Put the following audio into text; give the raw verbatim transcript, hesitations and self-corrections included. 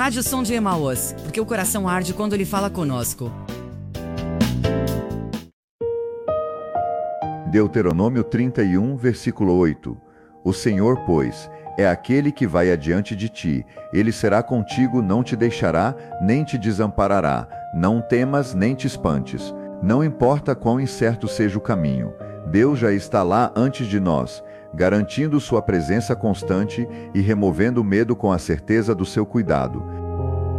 Rádio Som de Emaús, porque o coração arde quando ele fala conosco. Deuteronômio trinta e um, versículo oito. O Senhor, pois, é aquele que vai adiante de ti. Ele será contigo, não te deixará, nem te desamparará. Não temas, nem te espantes. Não importa quão incerto seja o caminho. Deus já está lá antes de nós, garantindo sua presença constante e removendo o medo com a certeza do seu cuidado.